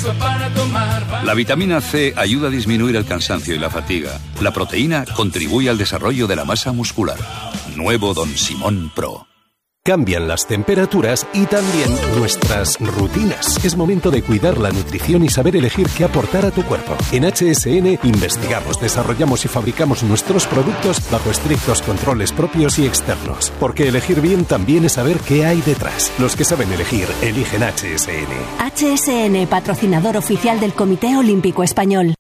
La vitamina C ayuda a disminuir el cansancio y la fatiga. La proteína contribuye al desarrollo de la masa muscular. Nuevo Don Simón Pro. Cambian las temperaturas y también nuestras rutinas. Es momento de cuidar la nutrición y saber elegir qué aportar a tu cuerpo. En HSN investigamos, desarrollamos y fabricamos nuestros productos bajo estrictos controles propios y externos. Porque elegir bien también es saber qué hay detrás. Los que saben elegir, eligen HSN. HSN, patrocinador oficial del Comité Olímpico Español.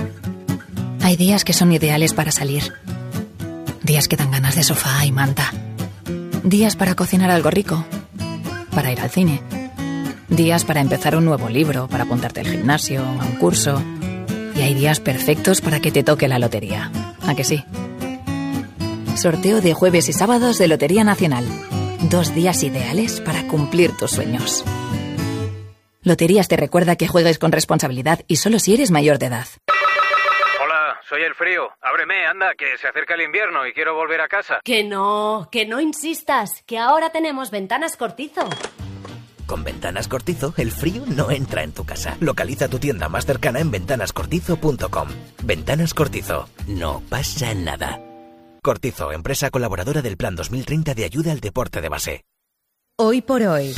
Hay días que son ideales para salir. Días que dan ganas de sofá y manta. Días para cocinar algo rico, para ir al cine. Días para empezar un nuevo libro, para apuntarte al gimnasio, a un curso. Y hay días perfectos para que te toque la lotería. ¿A que sí? Sorteo de jueves y sábados de Lotería Nacional. 2 días ideales para cumplir tus sueños. Loterías te recuerda que juegues con responsabilidad y solo si eres mayor de edad. Soy el frío. Ábreme, anda, que se acerca el invierno y quiero volver a casa. Que no insistas, que ahora tenemos Ventanas Cortizo. Con Ventanas Cortizo, el frío no entra en tu casa. Localiza tu tienda más cercana en ventanascortizo.com. Ventanas Cortizo. No pasa nada. Cortizo, empresa colaboradora del Plan 2030 de ayuda al deporte de base. Hoy por hoy,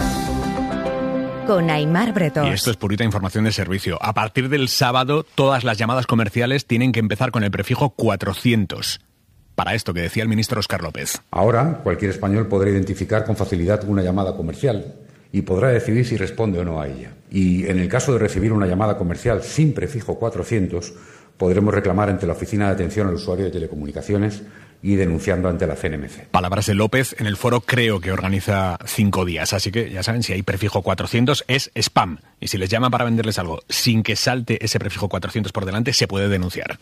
con Aimar Bretós. Y esto es purita información de servicio. A partir del sábado, todas las llamadas comerciales tienen que empezar con el prefijo 400. Para esto que decía el ministro Óscar López. Ahora, cualquier español podrá identificar con facilidad una llamada comercial y podrá decidir si responde o no a ella. Y en el caso de recibir una llamada comercial sin prefijo 400, podremos reclamar ante la Oficina de Atención al Usuario de Telecomunicaciones y denunciando ante la CNMC. Palabras de López en el foro Creo, que organiza 5 días. Así que ya saben, si hay prefijo 400 es spam. Y si les llaman para venderles algo sin que salte ese prefijo 400 por delante, se puede denunciar.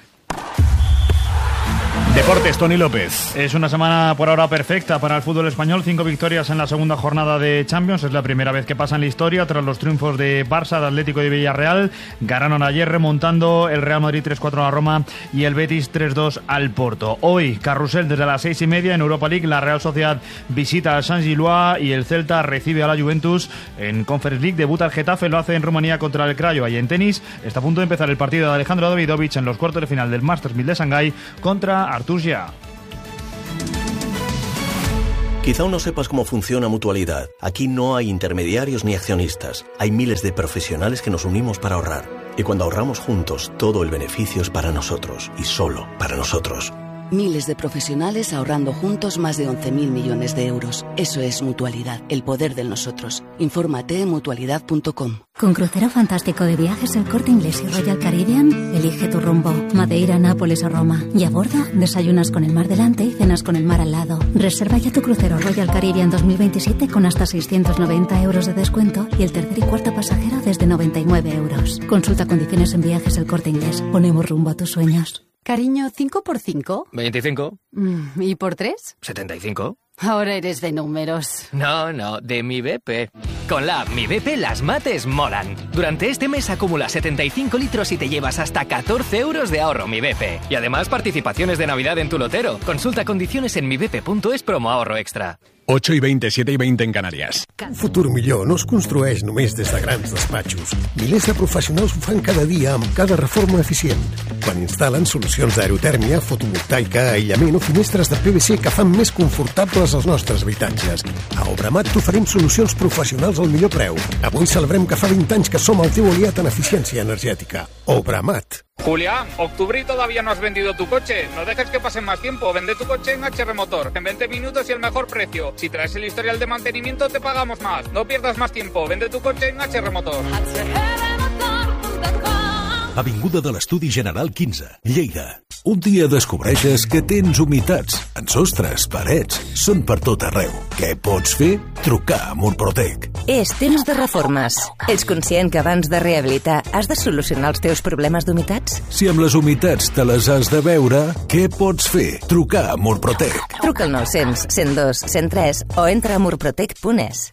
Deportes, Tony López. Es una semana por ahora perfecta para el fútbol español. 5 victorias en la segunda jornada de Champions. Es la primera vez que pasa en la historia tras los triunfos de Barça, de Atlético y de Villarreal. Ganaron ayer remontando el Real Madrid 3-4 a la Roma y el Betis 3-2 al Porto. Hoy, carrusel desde las 6:30 en Europa League. La Real Sociedad visita al Saint-Gilloise y el Celta recibe a la Juventus. En Conference League debuta el Getafe, lo hace en Rumanía contra el Craiova. Y en tenis está a punto de empezar el partido de Alejandro Davidovich en los cuartos de final del Masters 1000 de Shanghái contra Artur Gia. Quizá aún no sepas cómo funciona Mutualidad. Aquí no hay intermediarios ni accionistas. Hay miles de profesionales que nos unimos para ahorrar. Y cuando ahorramos juntos, todo el beneficio es para nosotros y solo para nosotros. Miles de profesionales ahorrando juntos más de 11.000 millones de euros. Eso es Mutualidad, el poder del nosotros. Infórmate en mutualidad.com. Con crucero fantástico de viajes El Corte Inglés y Royal Caribbean, elige tu rumbo. Madeira, Nápoles o Roma. Y a bordo, desayunas con el mar delante y cenas con el mar al lado. Reserva ya tu crucero Royal Caribbean 2027 con hasta 690 euros de descuento y el tercer y cuarto pasajero desde 99 euros. Consulta condiciones en Viajes El Corte Inglés. Ponemos rumbo a tus sueños. Cariño, ¿5 por 5? 25. ¿Y por 3? 75. Ahora eres de números. No, de Mi BP. Con la app Mi BP las mates molan. Durante este mes acumula 75 litros y te llevas hasta 14 euros de ahorro Mi BP. Y además participaciones de Navidad en tu lotero. Consulta condiciones en mibp.es promo ahorro extra. 8:20, 7:20 en Canàries. Un futur millor no es construeix només des de grans despatxos. Milers de professionals ho fan cada dia amb cada reforma eficient. Quan instal·len solucions d'aerotèrmia, fotovoltaica, aïllament o finestres de PVC que fan més confortables els nostres habitatges. A Obramat t'oferim solucions professionals al millor preu. Avui celebrem que fa 20 anys que som el teu aliat en eficiència energètica. Obramat. Julián, octubre y todavía no has vendido tu coche. No dejes que pase más tiempo. Vende tu coche en HR Motor. En 20 minutos y el mejor precio. Si traes el historial de mantenimiento, te pagamos más. No pierdas más tiempo. Vende tu coche en HR Motor. Avinguda de l'Estudi General 15, Lleida. Un dia descobreixes que tens humitats en sostres, parets, són per tot arreu. Què pots fer? Trucar a Murprotec. És temps de reformes. Ets conscient que abans de rehabilitar has de solucionar els teus problemes d'humitats? Si amb les humitats te les has de veure, què pots fer? Trucar a Murprotec. Truca al 900 102 103 o entra a murprotec.es.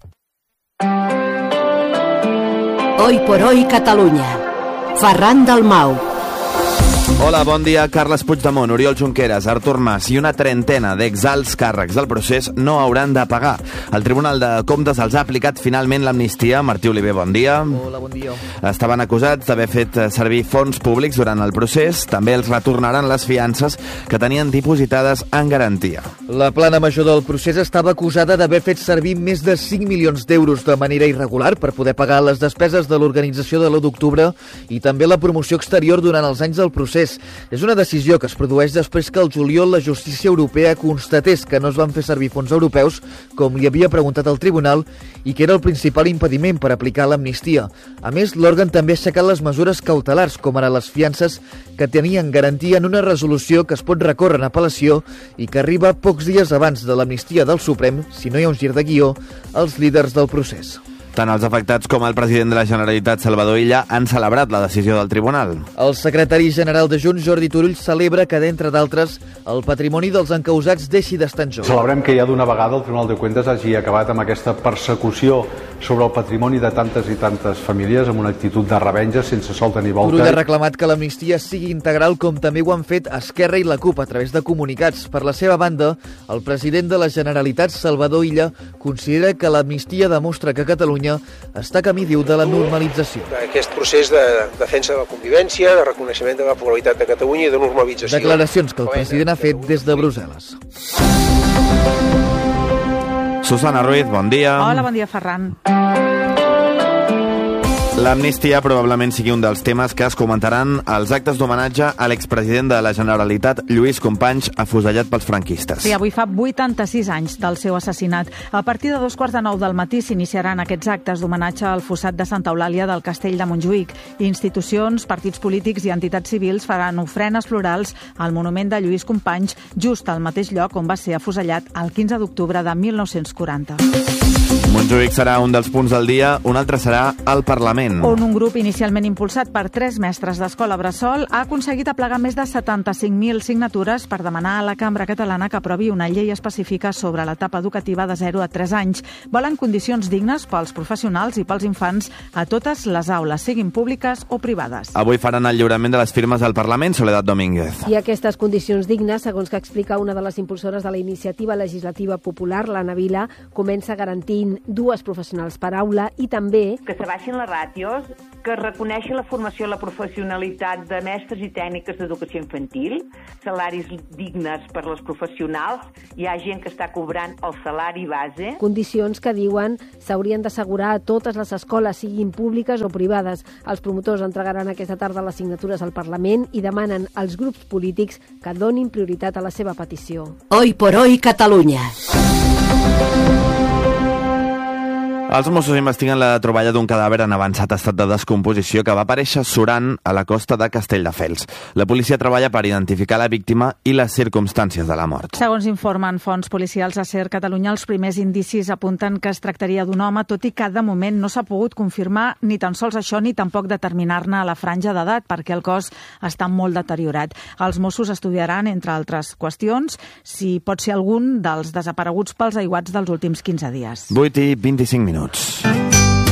Hoy por hoy Catalunya. Ferran Dalmau. Hola, bon dia. Carles Puigdemont, Oriol Junqueras, Artur Mas i una trentena d'exalts càrrecs del procés no hauran de pagar. El Tribunal de Comptes els ha aplicat finalment l'amnistia. Martí Oliver, bon dia. Hola, bon dia. Estaven acusats d'haver fet servir fons públics durant el procés. També els retornaran les fiances que tenien dipositades en garantia. La plana major del procés estava acusada d'haver fet servir més de 5 milions d'euros de manera irregular per poder pagar les despeses de l'organització de l'1 d'octubre i també la promoció exterior durant els anys del procés. És una decisió que es produeix després que el juliol la justícia europea constatés que no es van fer servir fons europeus com li havia preguntat el tribunal i que era el principal impediment per aplicar l'amnistia. A més, l'òrgan també ha aixecat les mesures cautelars, com ara les fiances que tenien garantia en una resolució que es pot recórrer en apel·lació i que arriba pocs dies abans de l'amnistia del Suprem, si no hi ha un gir de guió, als líders del procés. Tant els afectats com el president de la Generalitat, Salvador Illa, han celebrat la decisió del tribunal. El secretari general de Junts, Jordi Turull, celebra que, d'entre d'altres, el patrimoni dels encausats deixi d'estar en joc. Celebrem que ja d'una vegada el Tribunal de Cuentas hagi acabat amb aquesta persecució sobre el patrimoni de tantes i tantes famílies amb una actitud de revenja sense solta ni volta. Turull ha reclamat que l'amnistia sigui integral com també ho han fet Esquerra i la CUP a través de comunicats. Per la seva banda, el president de la Generalitat, Salvador Illa, considera que l'amnistia demostra que Catalunya està camí, diu, de la normalització. Aquest procés de defensa de la convivència, de reconeixement de la pluralitat de Catalunya i de normalització. Declaracions que el president ha fet des de Brussel·les. Susana Ruiz, bon dia. Hola, bon dia, Ferran. L'amnistia probablement sigui un dels temes que es comentaran als actes d'homenatge a l'expresident de la Generalitat, Lluís Companys, afusellat pels franquistes. Sí, avui fa 86 anys del seu assassinat. A partir de 2:45 del matí s'iniciaran aquests actes d'homenatge al fossat de Santa Eulàlia del Castell de Montjuïc. Institucions, partits polítics i entitats civils faran ofrenes florals al monument de Lluís Companys, just al mateix lloc on va ser afusellat el 15 d'octubre de 1940. Montjuïc serà un dels punts del dia, un altre serà el Parlament. On un grup inicialment impulsat per 3 mestres d'escola bressol ha aconseguit aplegar més de 75.000 signatures per demanar a la Cambra Catalana que aprovi una llei específica sobre l'etapa educativa de 0 a 3 anys. Volen condicions dignes pels professionals i pels infants a totes les aules, siguin públiques o privades. Avui faran el lliurament de les firmes al Parlament, Soledad Domínguez. I aquestes condicions dignes, segons que explica una de les impulsores de la iniciativa legislativa popular, l'Anna Vila, comença garantint 2 professionals per aula i també que s'abaixin les ràtios, que reconeixen la formació i la professionalitat de mestres i tècniques d'educació infantil, salaris dignes per les professionals, hi ha gent que està cobrant el salari base. Condicions que diuen s'haurien d'assegurar a totes les escoles, siguin públiques o privades. Els promotors entregaran aquesta tarda les signatures al Parlament i demanen als grups polítics que donin prioritat a la seva petició. Hoy por hoy, Catalunya. Els Mossos investiguen la troballa d'un cadàver en avançat estat de descomposició que va aparèixer surant a la costa de Castelldefels. La policia treballa per identificar la víctima i les circumstàncies de la mort. Segons informen fonts policials a SER Catalunya, els primers indicis apunten que es tractaria d'un home, tot i que de moment no s'ha pogut confirmar ni tan sols això ni tampoc determinar-ne la franja d'edat, perquè el cos està molt deteriorat. Els Mossos estudiaran, entre altres qüestions, si pot ser algun dels desapareguts pels aiguats dels últims 15 dies. 8:25.